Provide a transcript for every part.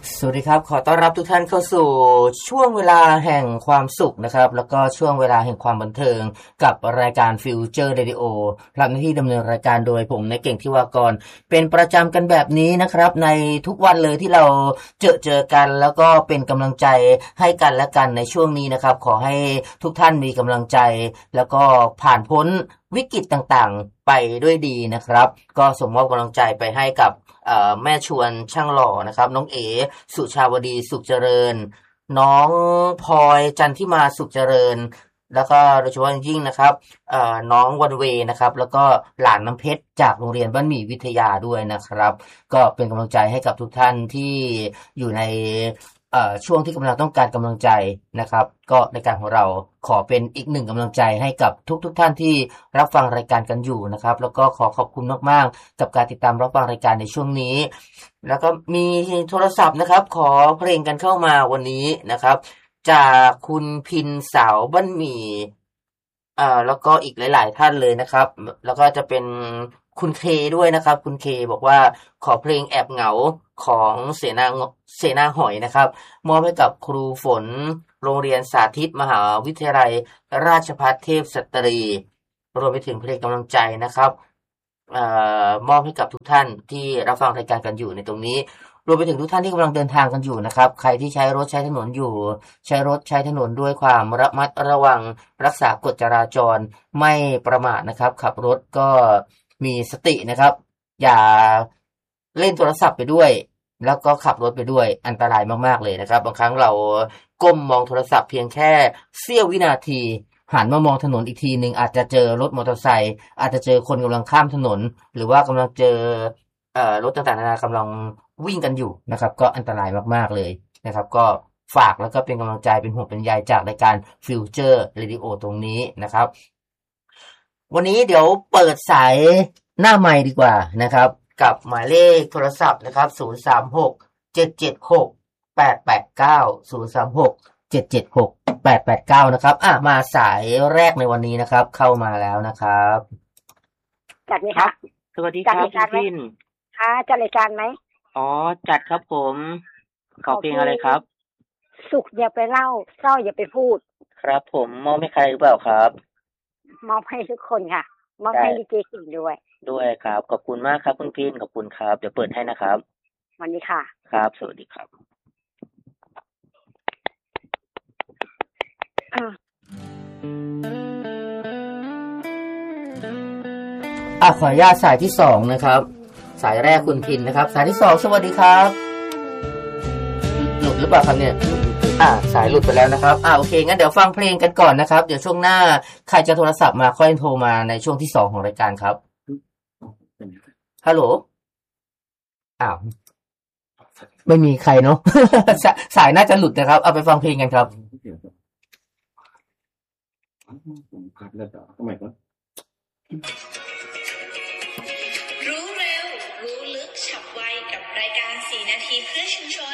สวัสดีครับขอต้อนรับทุกท่านเข้าสู่ช่วงเวลาแห่งความสุขนะครับแล้วก็ช่วงเวลาแห่งความบันเทิงกับรายการ Future Radio รับหน้าที่ดำเนินรายการโดยผมในเก่งทิวากรเป็นประจำกันแบบนี้นะครับในทุกวันเลยที่เราเจอกันแล้วก็เป็นกำลังใจให้กันและกันในช่วงนี้นะครับขอให้ทุกท่านมีกำลังใจแล้วก็ผ่านพ้นวิกฤตต่างๆไปด้วยดีนะครับก็ส่งมอบกำลังใจไปให้กับแม่ชวนช่างหล่อนะครับน้องเอ๋สุชาวดีสุขเจริญน้องพลอยจันทิมาสุขเจริญแล้วก็โดยเฉพาะยิ่งนะครับน้องวันเวนะครับแล้วก็หลานน้ำเพชรจากโรงเรียนบ้านหมี่วิทยาด้วยนะครับก็เป็นกำลังใจให้กับทุกท่านที่อยู่ในช่วงที่กำลังต้องการกำลังใจนะครับก็ในการของเราขอเป็นอีกหนึ่งกำลังใจให้กับทุกท่านที่รับฟังรายการกันอยู่นะครับแล้วก็ขอขอบคุณมากๆกับการติดตามรับฟังรายการในช่วงนี้แล้วก็มีโทรศัพท์นะครับขอเพลงกันเข้ามาวันนี้นะครับจากคุณพินสาวบ้านหมี่แล้วก็อีกหลายๆท่านเลยนะครับแล้วก็จะเป็นคุณเคด้วยนะครับคุณเคบอกว่าขอเพลงแอบเหงาของเสนาหอยนะครับมอบให้กับครูฝนโรงเรียนสาธิตมหาวิทยาลัยราชภัฏเทพสตรีรวมไปถึงเพลงกำลังใจนะครับมอบให้กับทุกท่านที่รับฟังรายการกันอยู่ในตรงนี้รวมไปถึงทุกท่านที่กำลังเดินทางกันอยู่นะครับใครที่ใช้รถใช้ถนนอยู่ใช้รถใช้ถนนด้วยความระมัดระวังรักษากฎจราจรไม่ประมาทนะครับขับรถก็มีสตินะครับอย่าเล่นโทรศัพท์ไปด้วยแล้วก็ขับรถไปด้วยอันตรายมากๆเลยนะครับบางครั้งเราก้มมองโทรศัพท์เพียงแค่เสี้ยววินาทีหันมามองถนนอีกทีหนึ่งอาจจะเจอรถมอเตอร์ไซค์อาจจะเจอคนกำลังข้ามถนนหรือว่ากำลังเจอรถต่างๆนานากำลังวิ่งกันอยู่นะครับก็อันตรายมากๆเลยนะครับก็ฝากแล้วก็เป็นกำลังใจเป็นห่วงเป็นใยจากรายการ Future Radio ตรงนี้นะครับวันนี้เดี๋ยวเปิดสายหน้าไมค์ดีกว่านะครับกับหมายเลขโทรศัพท์นะครับ036 776 889 036 776 889นะครับมาสายแรกในวันนี้นะครับเข้ามาแล้วนะครับจัดไหมครับสวัสดีครับพี่พินค่ะจัดรายการไหมอ๋อจัดครับผมขอเพลงอะไรครับสุขอย่าไปเล่าเศร้าอย่าไปพูดครับผมมอบให้ใครหรือเปล่าครับมอบให้ทุกคนค่ะมอบให้ดีเจกิ่งด้วยครับขอบคุณมากครับคุณพินขอบคุณครับเดี๋ยวเปิดให้นะครับวันนี้ค่ะครับสวัสดีครับขออนุญาตสายที่2นะครับสายแรกคุณพินนะครับสายที่2สวัสดีครับหลุดหรือเปล่าครับเนี่ยสายหลุดไปแล้วนะครับโอเคงั้นเดี๋ยวฟังเพลงกันก่อนนะครับเดี๋ยวช่วงหน้าใครจะโทรศัพท์มาค่อยโทรมาในช่วงที่2ของรายการครับฮัลโหลไม่มีใครเนาะ สายน่าจะหลุดนะครับเอาไปฟังเพลงกันครับรู้เร็วรู้ลึกฉับไวกับรายการ4นาทีเพื่อชุมชน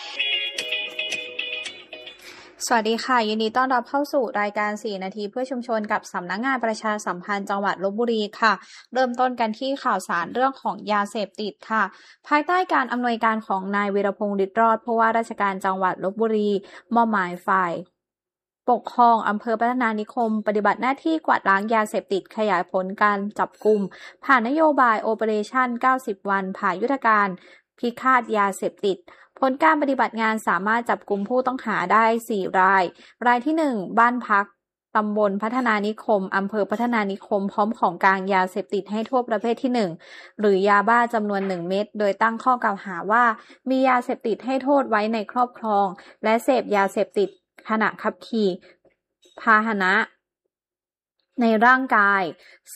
สวัสดีค่ะยินดีต้อนรับเข้าสู่รายการ4นาทีเพื่อชุมชนกับสำนักงานประชาสัมพันธ์จังหวัดลพบุรีค่ะเริ่มต้นกันที่ข่าวสารเรื่องของยาเสพติดค่ะภายใต้การอำนวยการของนายวีรพงษ์ฤทธิ์รอดผู้ว่าราชการจังหวัดลพบุรีมอบหมายฝ่ายปกครองอำเภอพัฒนานิคมปฏิบัติหน้าที่กวาดล้างยาเสพติดขยายผลการจับกุมผ่านนโยบาย Operation 90 วันผ่านยุทธการพิฆาตยาเสพติดผลการปฏิบัติงานสามารถจับกุมผู้ต้องหาได้4รายรายที่1บ้านพักตำบลพัฒนานิคมอำเภอพัฒนานิคมพร้อมของกลางยาเสพติดให้โทษประเภทที่1หรือยาบ้าจำนวน1เม็ดโดยตั้งข้อกล่าวหาว่ามียาเสพติดให้โทษไว้ในครอบครองและเสพยาเสพติดขณะขับขี่พาหนะในร่างกาย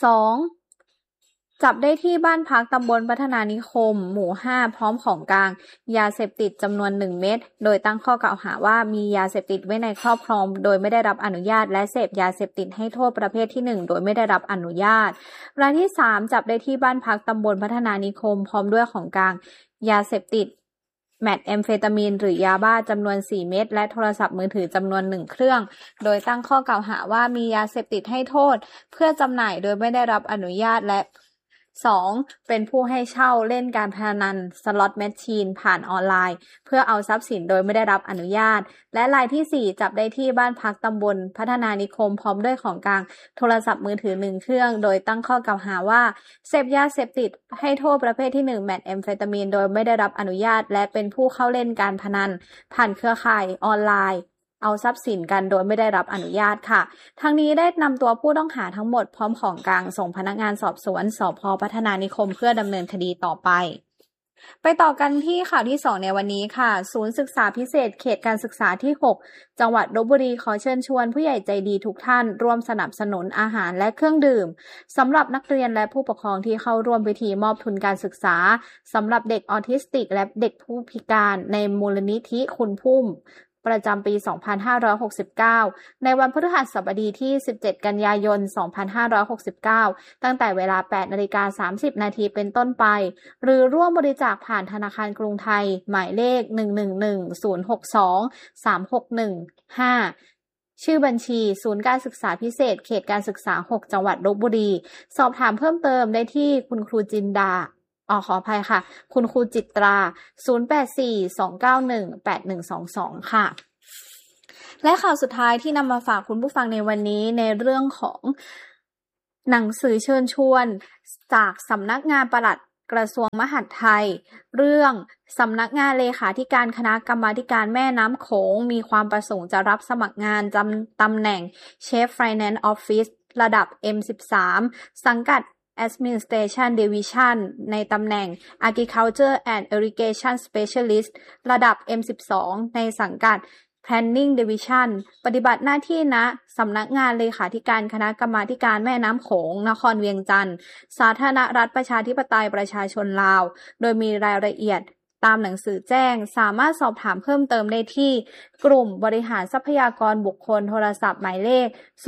2จับได้ที่บ้านพักตำบลพัฒนานิคมหมู่5พร้อมของกลางยาเสพติดจำนวน1เม็ดโดยตั้งข้อกล่าวหาว่ามียาเสพติดไว้ในครอบครองโดยไม่ได้รับอนุญาตและเสพยาเสพติดให้โทษประเภทที่1โดยไม่ได้รับอนุญาตรายที่3จับได้ที่บ้านพักตำบลพัฒนานิคมพร้อมด้วยของกลางยาเสพติดแมทแอมเฟตามีนหรือยาบ้าจำนวน4เม็ดและโทรศัพท์มือถือจำนวน1เครื่องโดยตั้งข้อกล่าวหาว่ามียาเสพติดให้โทษเพื่อจำหน่ายโดยไม่ได้รับอนุญาตและ 2. เป็นผู้ให้เช่าเล่นการพนันสล็อตแมชชีนผ่านออนไลน์เพื่อเอาทรัพย์สินโดยไม่ได้รับอนุญาตและรายที่ 4 จับได้ที่บ้านพักตำบลพัฒนานิคมพร้อมด้วยของกลางโทรศัพท์มือถือ1เครื่องโดยตั้งข้อกล่าวหาว่าเสพยาเสพติดให้โทษประเภทที่1แมทแอมเฟตามีนโดยไม่ได้รับอนุญาตและเป็นผู้เข้าเล่นการพนันผ่านเครือข่ายออนไลน์เอาทรัพย์สินกันโดยไม่ได้รับอนุญาตค่ะทั้งนี้ได้นำตัวผู้ต้องหาทั้งหมดพร้อมของกลางส่งพนักงานสอบสวนสภ.พัฒนานิคมเพื่อดำเนินคดีต่อไปไปต่อกันที่ข่าวที่2ในวันนี้ค่ะศูนย์ศึกษาพิเศษเขตการศึกษาที่6จังหวัดลพบุรีขอเชิญชวนผู้ใหญ่ใจดีทุกท่านร่วมสนับสนุนอาหารและเครื่องดื่มสำหรับนักเรียนและผู้ปกครองที่เข้าร่วมพิธีมอบทุนการศึกษาสำหรับเด็กออทิสติกและเด็กผู้พิการในมูลนิธิคุณพุ่มประจำปี 2569 ในวันพฤหัสบดีที่ 17 กันยายน 2569 ตั้งแต่เวลา 8:30 น.เป็นต้นไปหรือร่วมบริจาคผ่านธนาคารกรุงไทยหมายเลข 111-062-361-5 ชื่อบัญชีศูนย์การศึกษาพิเศษเขตการศึกษา 6 จังหวัดลพบุรีสอบถามเพิ่มเติมได้ที่คุณครูจินดาขออภัยค่ะคุณครูจิตรา 0842918122 ค่ะและข่าวสุดท้ายที่นำมาฝากคุณผู้ฟังในวันนี้ในเรื่องของหนังสือเชิญชวนจากสำนักงานปลัดกระทรวงมหาดไทยเรื่องสำนักงานเลขาธิการคณะกรรมาธิการแม่น้ำโขงมีความประสงค์จะรับสมัครงานตำแหน่ง Chief Finance Office ระดับ M13 สังกัดAdministration Division ในตำแหน่ง Agriculture and Irrigation Specialist ระดับ M12 ในสังกัด Planning Division ปฏิบัติหน้าที่ณสำนักงานเลขาธิการคณะกรรมาธิการแม่น้ำโขงนครเวียงจันทร์สาธารณรัฐประชาธิปไตยประชาชนลาวโดยมีรายละเอียดตามหนังสือแจ้งสามารถสอบถามเพิ่มเติมได้ที่กลุ่มบริหารทรัพยากรบุคคลโทรศัพท์หมายเลข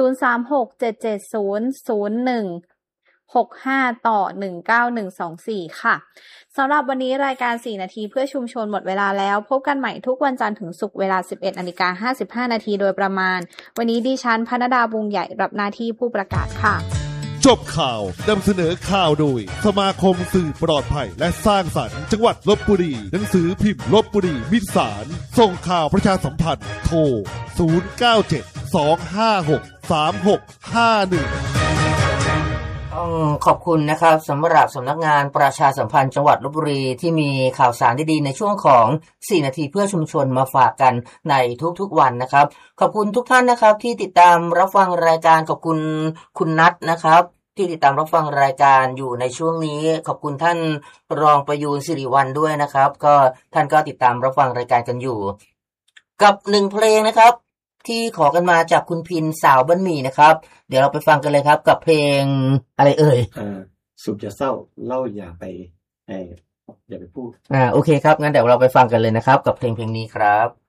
036-770-0165-19124 ค่ะสำหรับวันนี้รายการ4นาทีเพื่อชุมชนหมดเวลาแล้วพบกันใหม่ทุกวันจันทร์ถึงศุกร์เวลา 11:55 น.โดยประมาณวันนี้ดิฉันพนดาบุงใหญ่รับหน้าที่ผู้ประกาศค่ะจบข่าวนำเสนอข่าวโดยสมาคมสื่อปลอดภัยและสร้างสรรค์จังหวัดลพบุรีหนังสือพิมพ์ลพบุรีมิตรสารส่งข่าวประชาสัมพันธ์โทร 097-256-3651 ขอบคุณนะครับสำหรับสำนักงานประชาสัมพันธ์จังหวัดลพบุรีที่มีข่าวสารดีๆในช่วงของ4นาทีเพื่อชุมชนมาฝากกันในทุกๆวันนะครับขอบคุณทุกท่านนะครับที่ติดตามรับฟังรายการขอบคุณคุณนัทนะครับที่ติดตามรับฟังรายการอยู่ในช่วงนี้ขอบคุณท่านรองประยูรสิริวัลย์ด้วยนะครับก็ท่านก็ติดตามรับฟังรายการกันอยู่กับ1เพลงนะครับที่ขอกันมาจากคุณพินสาวบ้านหมี่นะครับเดี๋ยวเราไปฟังกันเลยครับกับเพลงอะไรเอ่ยสุขจะเศร้าเล่าอย่าไปพูดโอเคครับงั้นเดี๋ยวเราไปฟังกันเลยนะครับกับเพลงนี้ครับ